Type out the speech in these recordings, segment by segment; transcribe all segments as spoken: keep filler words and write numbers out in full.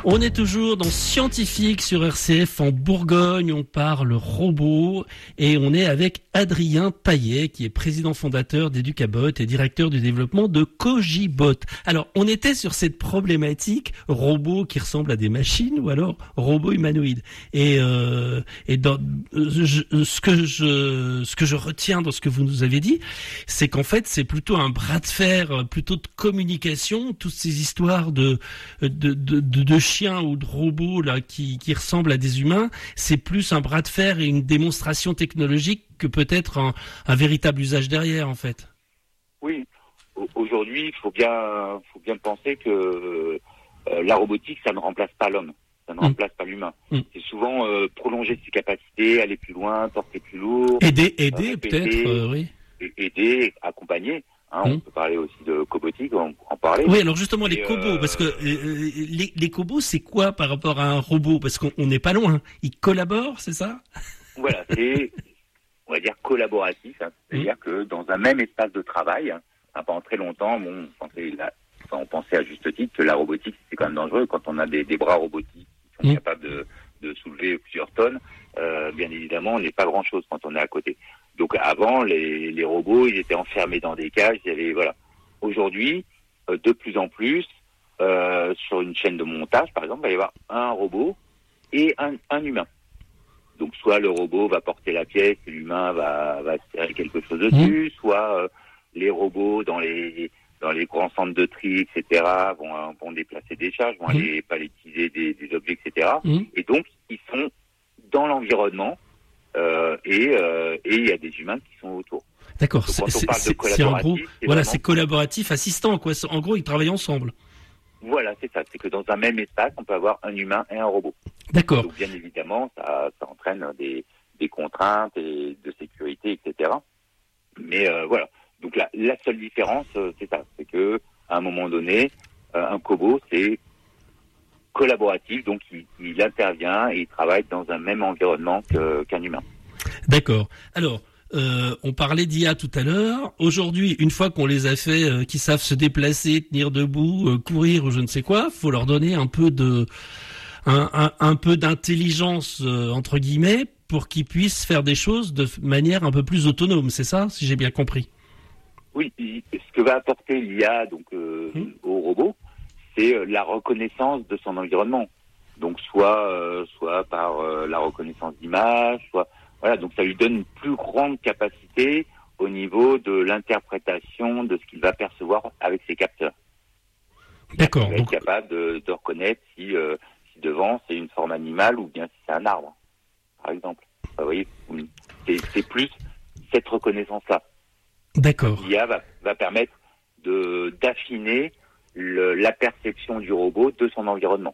On est toujours dans Scientifique sur R C F en Bourgogne, on parle robot et on est avec Adrien Paillet qui est président fondateur d'Educabot et directeur du développement de Cogibot. Alors on était sur cette problématique robots qui ressemblent à des machines ou alors robots humanoïdes. Et, euh, et dans, je, ce, que je, ce que je retiens dans ce que vous nous avez dit, c'est qu'en fait c'est plutôt un bras de fer, plutôt de communication, toutes ces histoires de, de, de, de, de chiens ou de robots là qui, qui ressemblent à des humains, c'est plus un bras de fer et une démonstration technologique que peut-être un, un véritable usage derrière en fait. Oui, aujourd'hui il faut bien, faut bien penser que euh, la robotique ça ne remplace pas l'homme, ça ne mmh. remplace pas l'humain. Mmh. C'est souvent euh, prolonger ses capacités, aller plus loin, porter plus lourd, aider, aider peut-être, euh, oui, aider, accompagner. Hein, mmh. On peut parler aussi de cobotique, en, en parler. Oui, alors justement et les cobots, euh... parce que euh, les, les cobots, c'est quoi par rapport à un robot? Parce qu'on n'est pas loin. Ils collaborent, c'est ça? Voilà, c'est, on va dire collaboratif. Hein, c'est-à-dire mmh. que dans un même espace de travail, hein, pendant très longtemps, bon, on pensait, là, enfin, on pensait à juste titre que la robotique c'est quand même dangereux quand on a des, des bras robotiques qui sont mmh. capables de, de soulever plusieurs tonnes. Euh, bien évidemment, on n'est pas grand-chose quand on est à côté. Donc avant, les, les robots, ils étaient enfermés dans des cages. Il y avait, voilà. Aujourd'hui, euh, de plus en plus, euh, sur une chaîne de montage, par exemple, il va y avoir un robot et un, un humain. Donc soit le robot va porter la pièce et l'humain va, va serrer quelque chose dessus, mmh. soit euh, les robots dans les dans les grands centres de tri, et cetera, vont, vont déplacer des charges, vont mmh. aller palettiser des, des objets, et cetera. Mmh. Et donc, ils sont dans l'environnement. Euh, et euh, et il y a des humains qui sont autour. D'accord. Donc, c'est, c'est, c'est en gros, c'est voilà, vraiment... c'est collaboratif, assistant, quoi. En gros, ils travaillent ensemble. Voilà, c'est ça. C'est que dans un même espace, on peut avoir un humain et un robot. D'accord. Donc, bien évidemment, ça, ça entraîne des, des contraintes et de sécurité, et cetera. Mais euh, voilà. Donc la, la seule différence, c'est ça, c'est que à un moment donné, euh, un cobot, c'est collaboratif, donc il, il intervient et il travaille dans un même environnement que, qu'un humain. D'accord. Alors, euh, on parlait d'I A tout à l'heure. Aujourd'hui, une fois qu'on les a fait, euh, qui savent se déplacer, tenir debout, euh, courir ou je ne sais quoi, faut leur donner un peu de, un, un, un peu d'intelligence euh, entre guillemets pour qu'ils puissent faire des choses de manière un peu plus autonome. C'est ça, si j'ai bien compris. Oui. Ce que va apporter l'I A donc euh, mmh. au robot, c'est la reconnaissance de son environnement. Donc soit euh, soit par euh, la reconnaissance d'image, soit voilà, donc ça lui donne une plus grande capacité au niveau de l'interprétation de ce qu'il va percevoir avec ses capteurs. D'accord. Il va donc... être capable de, de reconnaître si, euh, si devant c'est une forme animale ou bien si c'est un arbre, par exemple. Vous voyez, c'est, c'est plus cette reconnaissance-là. D'accord. L'I A va, va permettre de d'affiner Le, la perception du robot de son environnement.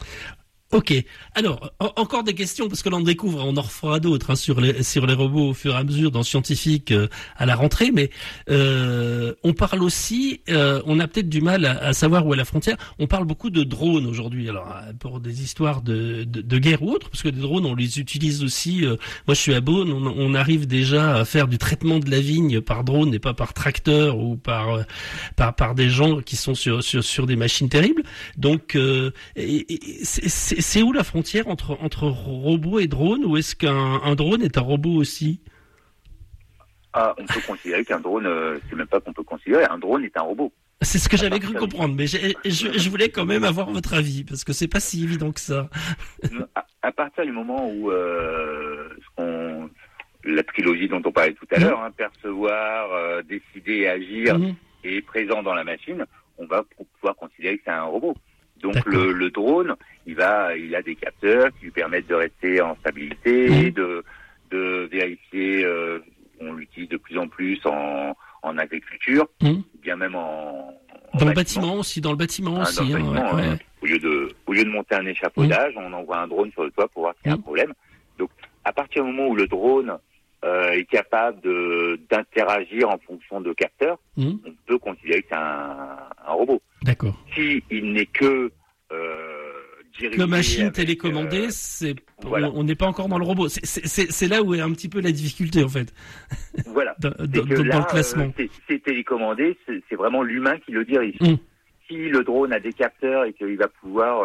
Ok. Alors, en, encore des questions, parce que l'on découvre, on en refera d'autres hein, sur les sur les robots au fur et à mesure dans Scientifique euh, à la rentrée, mais euh, on parle aussi, euh, on a peut-être du mal à, à savoir où est la frontière, on parle beaucoup de drones aujourd'hui, alors pour des histoires de, de, de guerre ou autre, parce que des drones, on les utilise aussi, euh, moi je suis à Beaune, on, on arrive déjà à faire du traitement de la vigne par drone et pas par tracteur ou par euh, par, par des gens qui sont sur, sur, sur des machines terribles, donc euh, et, et, c'est, c'est C'est où la frontière entre, entre robot et drone, ou est-ce qu'un un drone est un robot aussi? Ah, on peut considérer qu'un drone, euh, c'est même pas qu'on peut considérer, un drone est un robot. C'est ce que j'avais cru comprendre, mais j'ai, je, je voulais quand même avoir votre avis, parce que c'est pas si évident que ça. À, à partir du moment où euh, on, la trilogie dont on parlait tout à mmh. l'heure, hein, percevoir, euh, décider et agir, mmh. est présent dans la machine, on va pouvoir considérer que c'est un robot. Donc le, le drone, il va, il a des capteurs qui lui permettent de rester en stabilité, mmh. de, de vérifier. Euh, on l'utilise de plus en plus en, en agriculture, mmh. bien même en, en dans bâtiment. le bâtiment aussi, dans le bâtiment ah, aussi. Dans le hein, bâtiment, ouais, euh, ouais. Au lieu de, au lieu de monter un échafaudage, mmh. on envoie un drone sur le toit pour voir s'il y a mmh. un problème. Donc à partir du moment où le drone euh, est capable de d'interagir en fonction de capteurs, mmh. on peut considérer que c'est un, un robot. D'accord. Si il n'est que euh, dirigé la machine avec, télécommandée, euh, c'est voilà. on n'est pas encore dans le robot. C'est, c'est, c'est là où est un petit peu la difficulté en fait. Voilà. dans, dans, là, dans le classement. Euh, c'est, c'est télécommandé, c'est, c'est vraiment l'humain qui le dirige. Mmh. Si le drone a des capteurs et qu'il va pouvoir euh,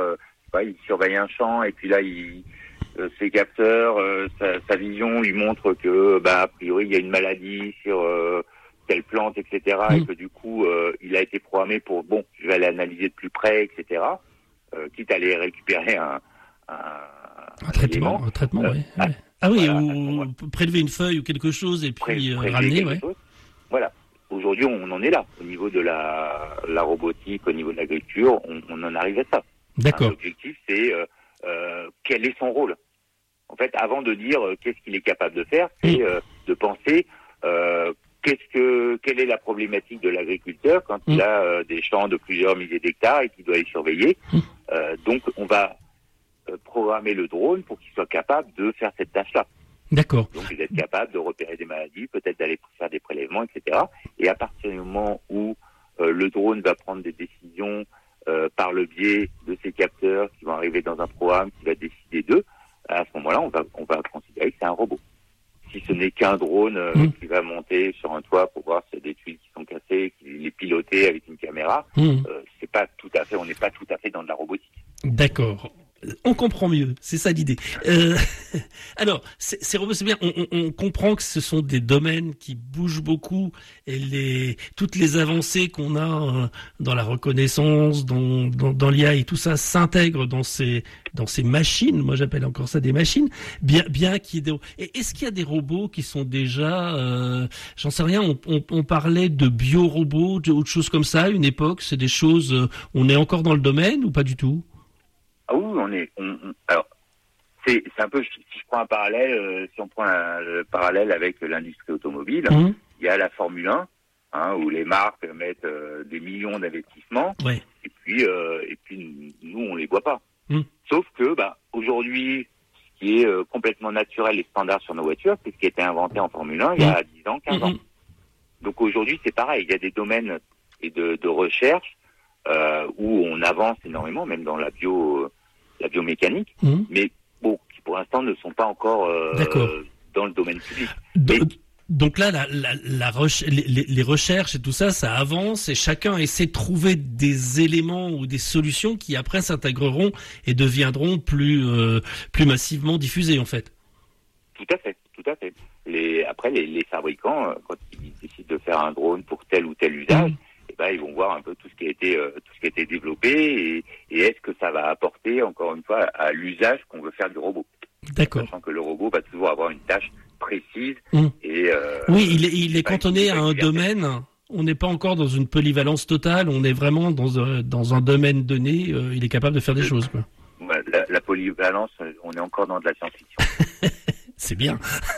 pas, il surveille un champ et puis là, il, euh, ses capteurs, euh, sa, sa vision lui montre que, bah, a priori, il y a une maladie sur euh, telle plante, et cetera. Mmh. Et que du coup, euh, il a été programmé pour, bon, je vais aller analyser de plus près, et cetera. Euh, quitte à aller récupérer un, un, un, un traitement, élément. un traitement, euh, oui. Ah, ouais. ah oui, voilà, ou prélever une feuille ou quelque chose et puis Pré- euh, ramener, ouais. Chose. Voilà. Aujourd'hui, on en est là. Au niveau de la, la robotique, au niveau de l'agriculture, on, on en arrive à ça. D'accord. Hein, l'objectif, c'est euh, euh, quel est son rôle. En fait, avant de dire euh, qu'est-ce qu'il est capable de faire, c'est mmh. euh, de penser euh, qu'est-ce que, quelle est la problématique de l'agriculteur quand mmh. il a euh, des champs de plusieurs milliers d'hectares et qu'il doit les surveiller. Mmh. Euh, donc, on va euh, programmer le drone pour qu'il soit capable de faire cette tâche-là. D'accord. Donc, il est capable de repérer des maladies, peut-être d'aller faire des prélèvements, et cetera. Et à partir du moment où euh, le drone va prendre des décisions euh, par le biais de ces capteurs qui vont arriver dans un programme qui va décider d'eux, à ce moment-là, on va, on va considérer que c'est un robot. Si ce n'est qu'un drone euh, mmh. qui va monter sur un toit pour voir s'il y a des tuiles qui sont cassées, qu'il est piloté avec une caméra, mmh. euh, c'est pas tout à fait, on n'est pas tout à fait dans de la robotique. D'accord. On comprend mieux, c'est ça l'idée. Euh, alors, c'est, c'est, c'est bien, on, on, on comprend que ce sont des domaines qui bougent beaucoup et les, toutes les avancées qu'on a dans la reconnaissance, dans, dans, dans l'I A et tout ça s'intègrent dans ces, dans ces machines. Moi, j'appelle encore ça des machines. Bien, bien qu'il y ait des... Et est-ce qu'il y a des robots qui sont déjà, euh, j'en sais rien, on, on, on parlait de biorobots, de autre chose comme ça à une époque. C'est des choses, on est encore dans le domaine ou pas du tout? Ah oui, on est. On, on, alors, c'est, c'est un peu. Si je prends un parallèle, euh, si on prend un, le parallèle avec l'industrie automobile, mmh. il y a la Formule un, hein, où les marques mettent euh, des millions d'investissements, ouais. et puis euh, et puis nous on les voit pas. Mmh. Sauf que bah aujourd'hui, ce qui est euh, complètement naturel et standard sur nos voitures, c'est ce qui a été inventé en Formule un mmh. il y a dix ans, quinze mmh. ans. Donc aujourd'hui, c'est pareil. Il y a des domaines et de, de recherche euh, où on avance énormément, même dans la bio. Euh, la biomécanique, mmh. mais bon, qui pour l'instant ne sont pas encore euh, dans le domaine public. De, mais... Donc là, la, la, la reche- les, les recherches et tout ça, ça avance et chacun essaie de trouver des éléments ou des solutions qui après s'intégreront et deviendront plus euh, plus massivement diffusées en fait. Tout à fait, tout à fait. Les, après, les, les fabricants, quand ils décident de faire un drone pour tel ou tel usage, mmh. eh ben, ils vont voir un peu tout ce qui a été euh, tout ce qui a été développé et, et est-ce que ça va apporter encore une fois à l'usage qu'on veut faire du robot. D'accord. Sachant que le robot va toujours avoir une tâche précise mmh. et euh, oui, il est, il est cantonné à un domaine. On n'est pas encore dans une polyvalence totale. On est vraiment dans un, dans un domaine donné. Euh, il est capable de faire des choses, quoi. La, la polyvalence, on est encore dans de la science-fiction. C'est bien.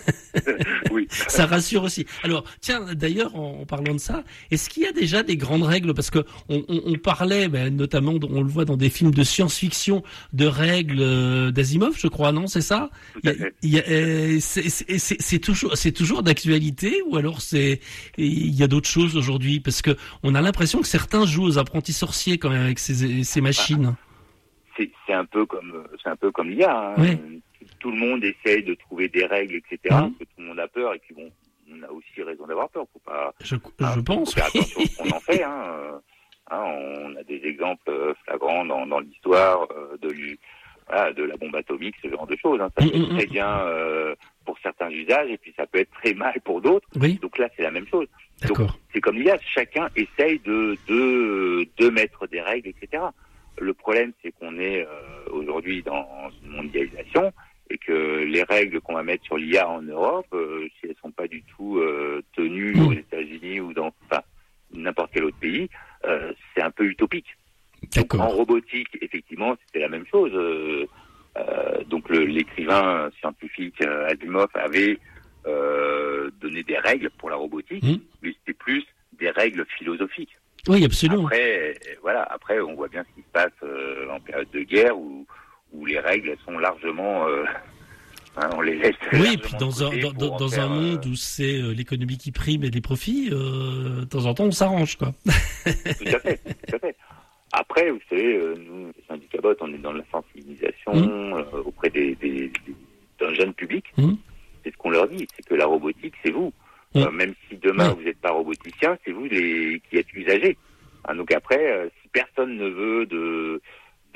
Oui. Ça rassure aussi. Alors, tiens, d'ailleurs, en, en parlant de ça, est-ce qu'il y a déjà des grandes règles? Parce que on, on, on parlait, ben, notamment, on le voit dans des films de science-fiction, de règles euh, d'Asimov, je crois, non? C'est ça? Tout à fait. Il y a, euh, c'est, c'est, c'est, c'est toujours, c'est toujours d'actualité, ou alors c'est, il y a d'autres choses aujourd'hui? Parce que on a l'impression que certains jouent aux apprentis sorciers quand même avec ces, ces machines. C'est, c'est un peu comme, c'est un peu comme l'I A. Hein. Oui. Tout le monde essaye de trouver des règles, et cetera. Mmh. Que tout le monde a peur et puis bon, on a aussi raison d'avoir peur. Faut pas. Je, hein, je pense. Faut faire attention à ce qu'on en fait. Hein. Hein, on a des exemples flagrants dans, dans l'histoire euh, de, voilà, de la bombe atomique, ce genre de choses. Hein. Ça peut mmh, être très bien euh, pour certains usages et puis ça peut être très mal pour d'autres. Oui. Donc là, c'est la même chose. D'accord. Donc, c'est comme l'I A, chacun essaye de, de, de mettre des règles, et cetera. Le problème, c'est qu'on est euh, aujourd'hui dans une mondialisation et que les règles qu'on va mettre sur l'I A en Europe, euh, si elles sont pas du tout euh, tenues mmh. aux États-Unis ou dans enfin, n'importe quel autre pays, euh, c'est un peu utopique. D'accord. Donc, en robotique, effectivement, c'était la même chose. Euh, euh, donc le, l'écrivain scientifique euh, Asimov avait euh, donné des règles pour la robotique, mmh. mais c'était plus des règles philosophiques. Oui, absolument. Après, voilà, après, on voit bien ce qui se passe euh, en période de guerre où, où les règles sont largement, euh, hein, on les laisse. Oui, et puis dans un dans, dans, dans un monde euh... où c'est euh, l'économie qui prime et les profits, euh, de temps en temps, on s'arrange, quoi. Tout à fait, tout à fait. Après, vous savez, euh, nous, les syndicats B O T, on est dans la sensibilisation mmh. euh, auprès des, des, des d'un jeune public. Mmh. C'est ce qu'on leur dit, c'est que la robotique, c'est vous. Mmh. Euh, même si demain mmh. vous n'êtes pas roboticien, c'est vous les qui êtes usagers. Hein, donc après, euh, si personne ne veut de de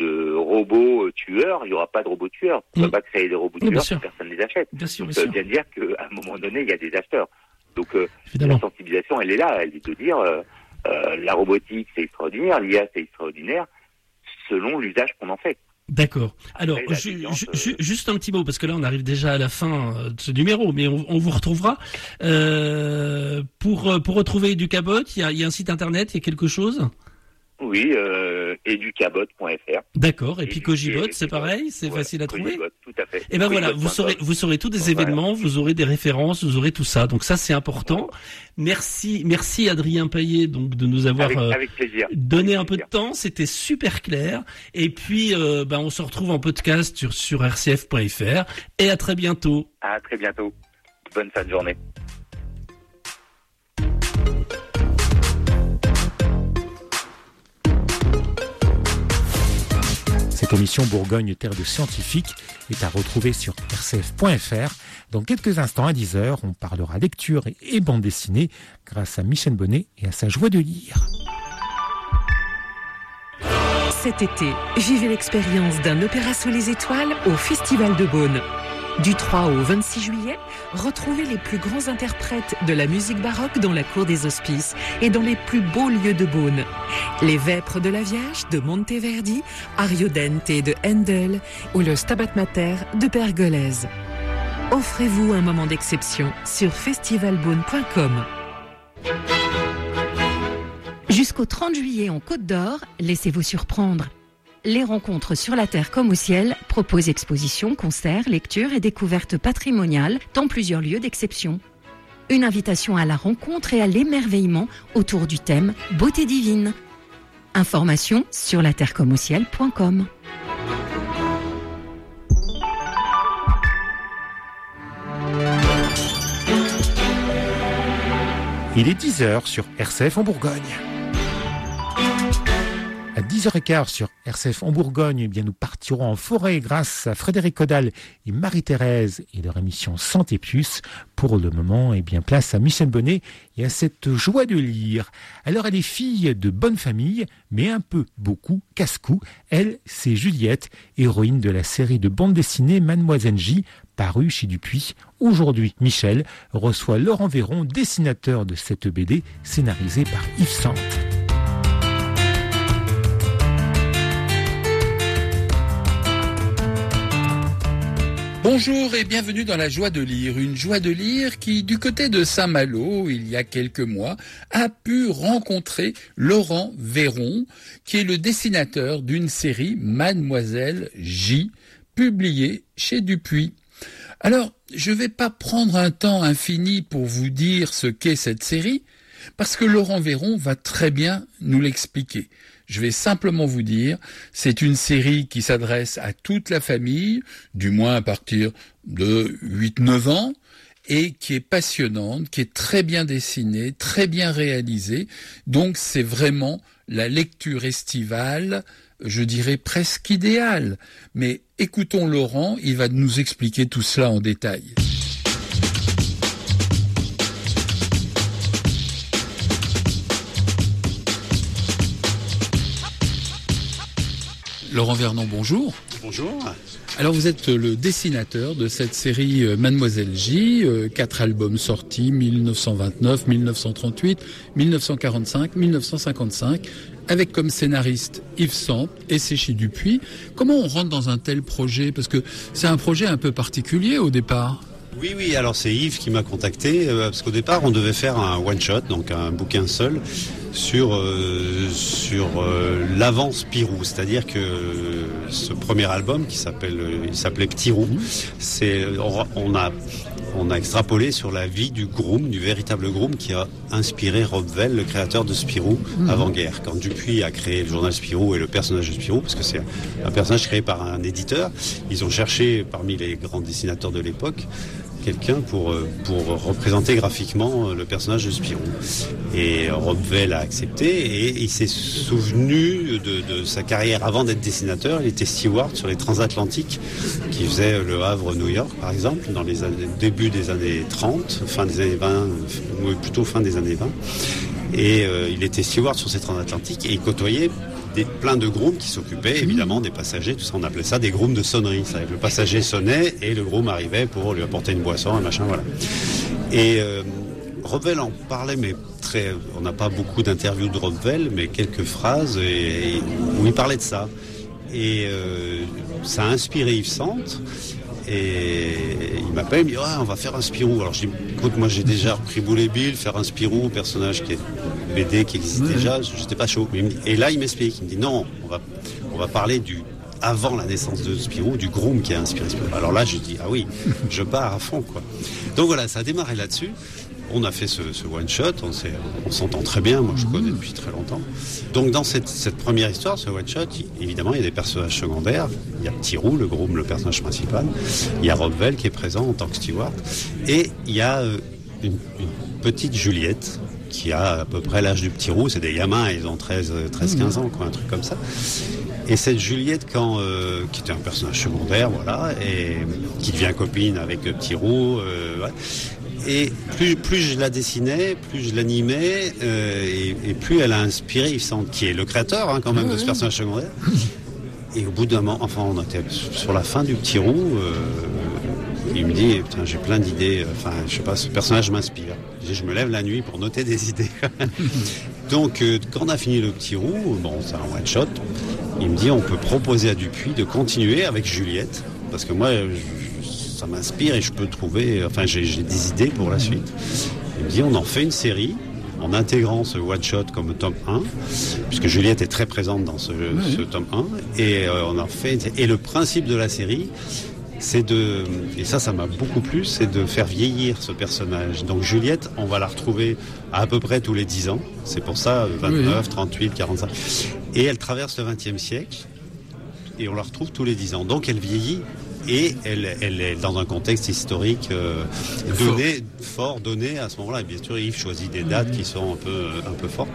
robots tueurs, il n'y aura pas de robots tueurs. On ne mmh. va pas créer des robots oui, tueurs si personne ne les achète. Bien sûr, Donc, bien ça veut bien dire qu'à un moment donné, il y a des acheteurs. Donc, euh, la sensibilisation, elle est là. Elle est de dire, euh, euh, la robotique, c'est extraordinaire, l'I A, c'est extraordinaire, selon l'usage qu'on en fait. D'accord. Alors, Après, ju- ju- ju- juste un petit mot, parce que là, on arrive déjà à la fin de ce numéro, mais on, on vous retrouvera. Euh, pour, pour retrouver Educabot, il y a, y a un site internet, il y a quelque chose ? Oui, euh, educabot point f r. D'accord. Et puis Cogibot, c'est pareil, c'est ouais, facile à trouver. Cogibot, tout à fait. Et ben voilà, vous saurez, vous saurez tous des voilà. événements, vous aurez des références, vous aurez tout ça. Donc ça, c'est important. Merci, merci Adrien Payet, donc de nous avoir avec, avec plaisir. donné avec un plaisir. peu de temps. C'était super clair. Et puis, euh, ben on se retrouve en podcast sur sur r c f point f r. Et à très bientôt. À très bientôt. Bonne fin de journée. Cette émission Bourgogne Terre de Scientifiques est à retrouver sur r c f point f r. Dans quelques instants, à dix heures, on parlera lecture et bande dessinée grâce à Michel Bonnet et à sa joie de lire. Cet été, vivez l'expérience d'un opéra sous les étoiles au Festival de Beaune. Du trois au vingt-six juillet, retrouvez les plus grands interprètes de la musique baroque dans la cour des Hospices et dans les plus beaux lieux de Beaune. Les Vêpres de la Vierge de Monteverdi, Ariodante de Handel ou le Stabat Mater de Pergolèse. Offrez-vous un moment d'exception sur festival beaune point com. Jusqu'au trente juillet en Côte d'Or, laissez-vous surprendre. Les rencontres sur la Terre comme au ciel proposent expositions, concerts, lectures et découvertes patrimoniales dans plusieurs lieux d'exception. Une invitation à la rencontre et à l'émerveillement autour du thème Beauté divine. Informations sur la terre comme au ciel point com. Il est dix heures sur R C F en Bourgogne. À dix heures quinze sur R C F en Bourgogne, eh bien, nous partirons en forêt grâce à Frédéric Caudal et Marie-Thérèse et leur émission Santé Plus. Pour le moment, eh bien, place à Michel Bonnet et à cette joie de lire. Alors, elle est fille de bonne famille, mais un peu, beaucoup, casse-cou. Elle, c'est Juliette, héroïne de la série de bande dessinée Mademoiselle J, parue chez Dupuis. Aujourd'hui, Michel reçoit Laurent Véron, dessinateur de cette B D, scénarisée par Yves Sante. Bonjour et bienvenue dans la joie de lire, une joie de lire qui, du côté de Saint-Malo, il y a quelques mois, a pu rencontrer Laurent Véron, qui est le dessinateur d'une série Mademoiselle J, publiée chez Dupuis. Alors, je ne vais pas prendre un temps infini pour vous dire ce qu'est cette série, parce que Laurent Véron va très bien nous l'expliquer. Je vais simplement vous dire, c'est une série qui s'adresse à toute la famille, du moins à partir de huit neuf ans, et qui est passionnante, qui est très bien dessinée, très bien réalisée. Donc c'est vraiment la lecture estivale, je dirais presque idéale. Mais écoutons Laurent, il va nous expliquer tout cela en détail. Laurent Vernon, bonjour. Bonjour. Alors vous êtes le dessinateur de cette série Mademoiselle J, euh, quatre albums sortis, dix-neuf cent vingt-neuf, dix-neuf cent trente-huit, dix-neuf cent quarante-cinq, dix-neuf cent cinquante-cinq, avec comme scénariste Yves Sante et c'est chez Dupuis. Comment on rentre dans un tel projet ? Parce que c'est un projet un peu particulier au départ. Oui, oui, alors c'est Yves qui m'a contacté, euh, parce qu'au départ on devait faire un one-shot, donc un bouquin seul, sur, euh, sur euh, l'avant Spirou, c'est-à-dire que euh, ce premier album qui s'appelle, euh, il s'appelait Petit Roux, c'est, on a, on a extrapolé sur la vie du groom, du véritable groom qui a inspiré Rob Vell, le créateur de Spirou, mmh. avant-guerre, quand Dupuis a créé le journal Spirou et le personnage de Spirou, parce que c'est un personnage créé par un éditeur, ils ont cherché parmi les grands dessinateurs de l'époque, quelqu'un pour, pour représenter graphiquement le personnage de Spirou. Et Rob Vell a accepté et il s'est souvenu de, de sa carrière avant d'être dessinateur. Il était steward sur les transatlantiques qui faisaient Le Havre-New York, par exemple, dans les années, début des années trente, fin des années vingt, ou plutôt fin des années vingt. Et euh, il était steward sur ces transatlantiques et il côtoyait des, plein de grooms qui s'occupaient évidemment des passagers, tout ça, on appelait ça des grooms de sonnerie. Ça, le passager sonnait et le groom arrivait pour lui apporter une boisson, un machin, voilà. Et euh, Robvel en parlait, mais très, on n'a pas beaucoup d'interviews de Robvel, mais quelques phrases et, et, où il parlait de ça. Et euh, ça a inspiré Yves Sante. Et il m'appelle, il me dit ah, on va faire un Spirou. Alors je dis écoute, moi j'ai déjà repris Boule et Bill, faire un Spirou, personnage qui est B D qui existe ouais. déjà, j'étais pas chaud. Mais il me dit, et là il m'explique, il me dit non, on va on va parler du avant la naissance de Spirou, du groom qui a inspiré Spirou. Alors là je dis ah oui, je pars à fond quoi. Donc voilà, ça a démarré là-dessus. On a fait ce, ce one-shot, on, s'est, on s'entend très bien, moi je connais depuis très longtemps. Donc dans cette, cette première histoire, ce one-shot, il, évidemment il y a des personnages secondaires. Il y a Petit Roux, le groom, le personnage principal. Il y a Robvel qui est présent en tant que steward. Et il y a euh, une, une petite Juliette qui a à peu près l'âge du Petit Roux. C'est des gamins, ils ont treize quinze ans, quoi, un truc comme ça. Et cette Juliette, quand, euh, qui était un personnage secondaire, voilà, et qui devient copine avec le Petit Roux, euh, ouais. Et plus, plus je la dessinais, plus je l'animais, euh, et, et plus elle a inspiré Yves Sante, qui est le créateur hein, quand même de ce personnage secondaire. Et au bout d'un moment, enfin on était sur la fin du Petit Roux, euh, il me dit, putain j'ai plein d'idées, enfin je sais pas, ce personnage m'inspire. Je, je me lève la nuit pour noter des idées. Donc euh, quand on a fini le Petit Roux, bon c'est un one shot, il me dit on peut proposer à Dupuis de continuer avec Juliette, parce que moi... Je, ça m'inspire et je peux trouver, enfin j'ai, j'ai des idées pour la suite. Il me dit on en fait une série en intégrant ce one shot comme tome un, puisque Juliette est très présente dans ce, oui. ce tome un, et euh, on en fait, et le principe de la série c'est de, et ça ça m'a beaucoup plu, c'est de faire vieillir ce personnage. Donc Juliette, on va la retrouver à, à peu près tous les dix ans, c'est pour ça vingt-neuf, oui. trente-huit, quarante-cinq, et elle traverse le vingtième siècle et on la retrouve tous les dix ans, donc elle vieillit. Et elle, elle est dans un contexte historique euh, donné, fort donné à ce moment-là. Et bien sûr, Yves choisit des dates qui sont un peu, un peu fortes.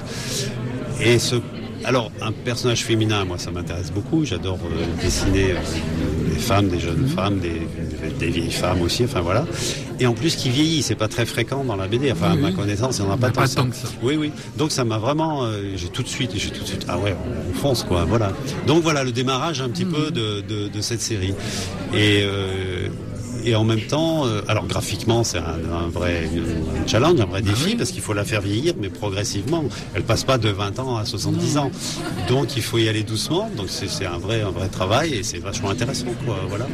Et ce, alors, un personnage féminin, moi, ça m'intéresse beaucoup. J'adore euh, dessiner euh, des femmes, des jeunes femmes, des, des, des vieilles femmes aussi. Enfin voilà. Et en plus, qui vieillit, c'est pas très fréquent dans la B D. Enfin, oui, à ma connaissance, il n'y en a pas, tant, pas tant que ça. Oui, oui. Donc ça m'a vraiment, euh, j'ai tout de suite, j'ai tout de suite. Ah ouais, on fonce quoi. Voilà. Donc voilà le démarrage un petit mmh. peu de, de, de cette série. Et, euh, et en même temps, euh, alors graphiquement, c'est un, un vrai un challenge, un vrai défi, parce qu'il faut la faire vieillir, mais progressivement. Elle passe pas de vingt ans à soixante-dix ans. Donc il faut y aller doucement. Donc c'est, c'est un vrai, un vrai travail et c'est vachement intéressant, quoi. Voilà.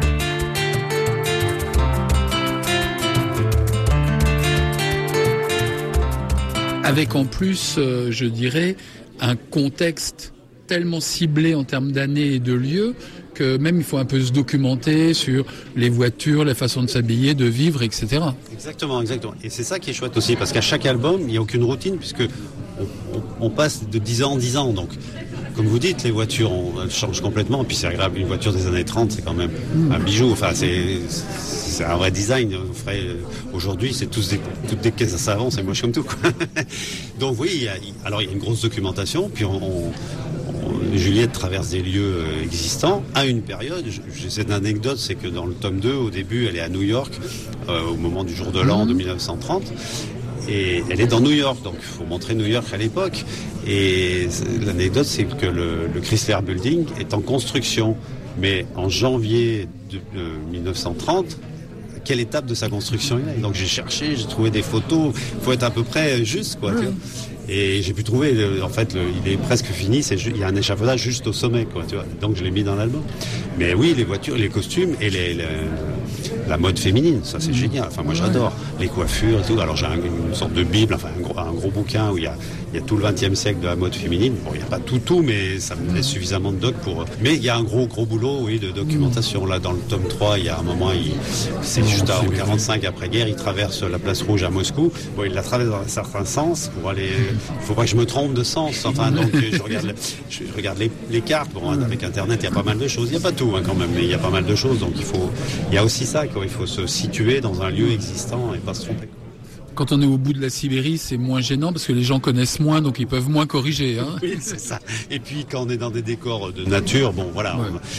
Avec en plus, euh, je dirais, un contexte tellement ciblé en termes d'années et de lieux que même il faut un peu se documenter sur les voitures, la façon de s'habiller, de vivre, et cetera. Exactement, exactement. Et c'est ça qui est chouette aussi, parce qu'à chaque album, il n'y a aucune routine, puisque on, on, on passe de dix ans en dix ans. Donc, comme vous dites, les voitures on, elles changent complètement. Et puis c'est agréable, une voiture des années trente, c'est quand même mmh. un bijou. Enfin, c'est, c'est un vrai design. On ferait, aujourd'hui, c'est tous des, toutes des caisses à savon, c'est moche comme tout, quoi. Donc oui, il y a, alors il y a une grosse documentation, puis on... on Juliette traverse des lieux existants à une période. J'ai cette anecdote, c'est que dans le tome deux, au début, elle est à New York, euh, au moment du jour de l'an de dix-neuf cent trente. Et elle est dans New York, donc il faut montrer New York à l'époque. Et l'anecdote, c'est que le, le Chrysler Building est en construction. Mais en janvier de, de dix-neuf cent trente, quelle étape de sa construction il est. Donc j'ai cherché, j'ai trouvé des photos. Il faut être à peu près juste, quoi. Mmh. Tu vois. Et j'ai pu trouver, en fait, le, il est presque fini. C'est, il y a un échafaudage juste au sommet, quoi. Tu vois. Donc je l'ai mis dans l'album. Mais oui, les voitures, les costumes et les, les, la mode féminine, ça c'est mmh. génial. Enfin moi j'adore les coiffures et tout. Alors j'ai un, une sorte de bible, enfin un gros, un gros bouquin où il y a, il y a tout le vingtième siècle de la mode féminine. Bon, il n'y a pas tout tout, mais ça me laisse suffisamment de doc pour. Mais il y a un gros gros boulot, oui, de documentation. Là dans le tome trois, il y a un moment, il, c'est juste en quarante-cinq après-guerre, il traverse la place Rouge à Moscou. Bon, il la traverse dans un certain sens pour aller. Il faut pas que je me trompe de sens. Enfin, donc je regarde, le, je regarde les, les cartes. Bon, avec Internet, il y a pas mal de choses. Il n'y a pas tout hein, quand même, mais il y a pas mal de choses. Donc il faut, il y a aussi ça. Quoi. Il faut se situer dans un lieu existant et pas se tromper. Quand on est au bout de la Sibérie, c'est moins gênant parce que les gens connaissent moins, donc ils peuvent moins corriger. Hein. Oui, c'est ça. Et puis quand on est dans des décors de nature, bon, voilà. Ouais. On,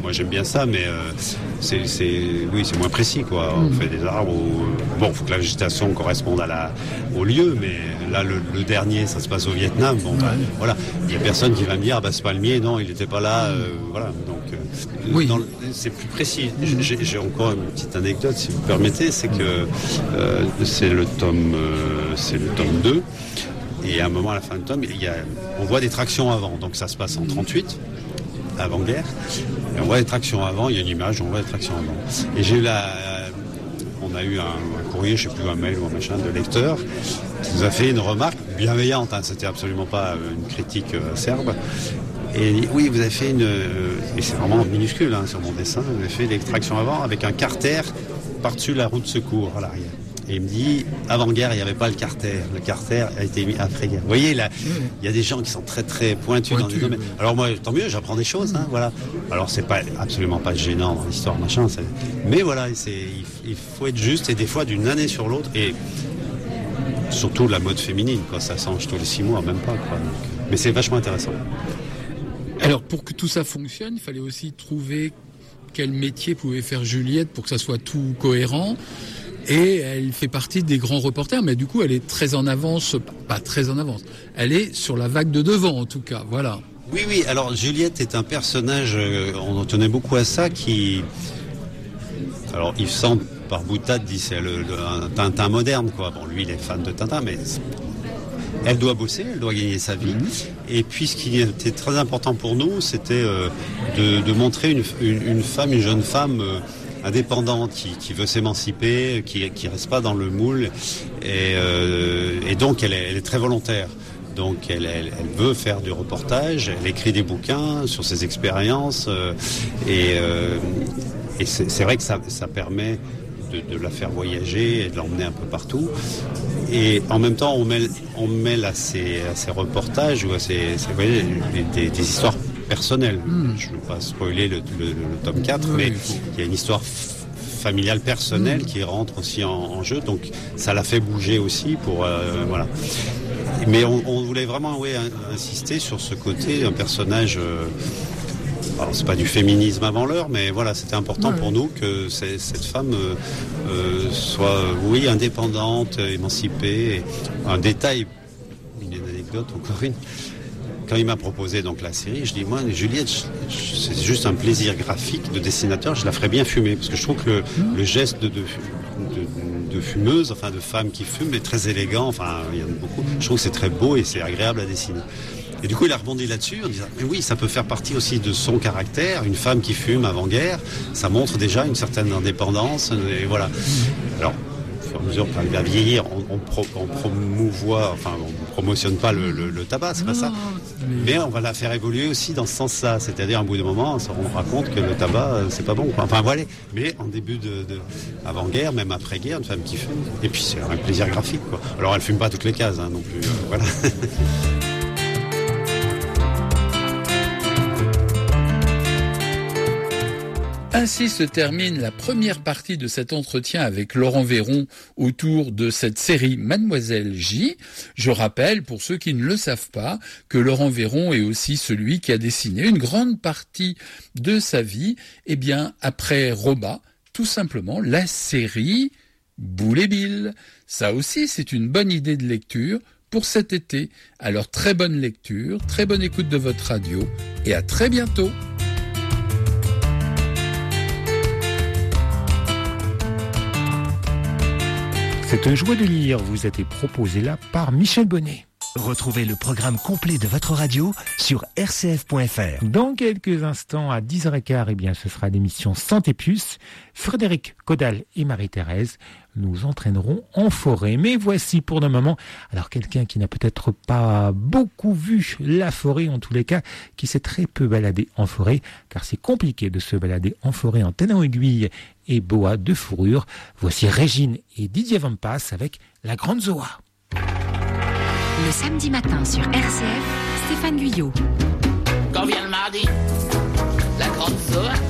moi j'aime bien ça, mais euh, c'est, c'est, oui, c'est moins précis, quoi. On fait des arbres où, bon, il faut que la végétation corresponde à la, au lieu, mais là, le, le dernier, ça se passe au Vietnam. Bon, bah, voilà, il y a personne qui va me dire, ah, bah, c'est palmier, non, il n'était pas là, euh, voilà. Donc, euh, oui. dans le, c'est plus précis. J'ai, j'ai encore une petite anecdote, si vous permettez, c'est que euh, c'est le tome, euh, c'est le tome deux. Et à un moment, à la fin du tome, il y a, on voit des tractions avant. Donc ça se passe en trente-huit, avant-guerre. Et on voit des tractions avant, il y a une image, on voit des tractions avant. Et j'ai eu la... On a eu un, un courrier, je ne sais plus, un mail ou un machin de lecteur, qui nous a fait une remarque bienveillante. Hein, c'était absolument pas une critique euh, acerbe. Et oui, vous avez fait une... Et c'est vraiment minuscule hein, sur mon dessin. Vous avez fait l'extraction avant avec un carter par-dessus la roue de secours à l'arrière. Et il me dit, avant-guerre, il n'y avait pas le carter. Le carter a été mis après-guerre. Vous voyez, là, il y a des gens qui sont très, très pointus, pointus dans des domaines. Alors moi, tant mieux, j'apprends des choses, hein, voilà. Alors c'est pas absolument pas gênant dans l'histoire, machin. C'est... Mais voilà, c'est, il faut être juste, et des fois, d'une année sur l'autre, et surtout la mode féminine, quoi. Ça change tous les six mois, même pas, quoi. Donc, mais c'est vachement intéressant. Alors, pour que tout ça fonctionne, il fallait aussi trouver quel métier pouvait faire Juliette pour que ça soit tout cohérent. Et elle fait partie des grands reporters, mais du coup, elle est très en avance, pas très en avance, elle est sur la vague de devant, en tout cas, voilà. Oui, oui, alors Juliette est un personnage, euh, on en tenait beaucoup à ça, qui... Alors, Yves Sand, par boutade, dit c'est le, le, un Tintin moderne, quoi. Bon, lui, il est fan de Tintin, mais... Elle doit bosser, elle doit gagner sa vie. Mmh. Et puis, ce qui était très important pour nous, c'était euh, de, de montrer une, une, une femme, une jeune femme... Euh, indépendante, qui, qui veut s'émanciper, qui qui reste pas dans le moule, et, euh, et donc elle est, elle est très volontaire. Donc elle, elle, elle veut faire du reportage, elle écrit des bouquins sur ses expériences, euh, et, euh, et c'est, c'est vrai que ça, ça permet de, de la faire voyager et de l'emmener un peu partout. Et en même temps, on mêle, on mêle à ces, à ces reportages ou à ces, ces voyages, des, des histoires personnel. Mmh. Je ne veux pas spoiler le, le, le tome quatre, oui, mais il y a une histoire f- familiale personnelle mmh. qui rentre aussi en, en jeu, donc ça l'a fait bouger aussi pour euh, voilà. Mais on, on voulait vraiment oui, insister sur ce côté, un personnage. Euh, alors c'est pas du féminisme avant l'heure, mais voilà, c'était important ouais. pour nous que c'est, cette femme euh, euh, soit oui indépendante, émancipée. Un détail, une anecdote encore une. Quand il m'a proposé donc la série, je dis moi Juliette, je, je, c'est juste un plaisir graphique de dessinateur, je la ferais bien fumer parce que je trouve que le, mmh. le geste de, de, de, de fumeuse, enfin de femme qui fume, est très élégant. Enfin, il y en a beaucoup. Je trouve que c'est très beau et c'est agréable à dessiner. Et du coup, il a rebondi là-dessus en disant mais oui, ça peut faire partie aussi de son caractère. Une femme qui fume avant-guerre, ça montre déjà une certaine indépendance. Et voilà. Alors. Au fur et à mesure qu'elle va vieillir, on, on, pro, on promouvoit, enfin on promotionne pas le, le, le tabac, c'est non, pas ça. Mais... mais on va la faire évoluer aussi dans ce sens-là, c'est-à-dire à un bout de moment, on se rend compte que le tabac c'est pas bon, quoi. Enfin voilà. Mais en début de, de avant-guerre, même après-guerre, une femme qui fume, et puis c'est un plaisir graphique, quoi. Alors elle fume pas toutes les cases, hein, non plus. Euh, voilà. Ainsi se termine la première partie de cet entretien avec Laurent Véron autour de cette série Mademoiselle J. Je rappelle, pour ceux qui ne le savent pas, que Laurent Véron est aussi celui qui a dessiné une grande partie de sa vie, eh bien, après Roba, tout simplement la série Boule et Bill. Ça aussi, c'est une bonne idée de lecture pour cet été. Alors, très bonne lecture, très bonne écoute de votre radio et à très bientôt. Cette joie de lire vous a été proposée là par Michel Bonnet. Retrouvez le programme complet de votre radio sur r c f point f r. Dans quelques instants, à dix heures quinze, eh bien, ce sera l'émission Santé Plus. Frédéric Caudal et Marie-Thérèse nous entraîneront en forêt. Mais voici pour le moment, alors quelqu'un qui n'a peut-être pas beaucoup vu la forêt, en tous les cas, qui s'est très peu baladé en forêt, car c'est compliqué de se balader en forêt en talons aiguille et boa de fourrure. Voici Régine et Didier Vampas avec La Grande Zoa. Le samedi matin sur R C F, Stéphane Guyot. Quand vient le mardi, la grande Zoa.